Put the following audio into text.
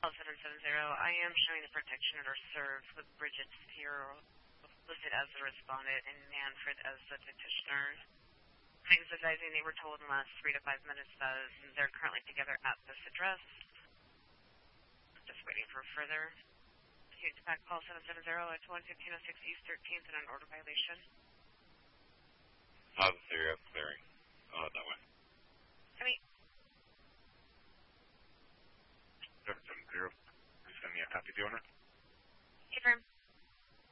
770. I am showing the protection order served with Bridget here listed as the respondent and Manfred as the petitioner. Thanks for advising they were told in the last 3 to 5 minutes that they're currently together at this address. Just waiting for further. Here's back call 770 at 11506 East 13th in an order violation. Positive, clearing. That way.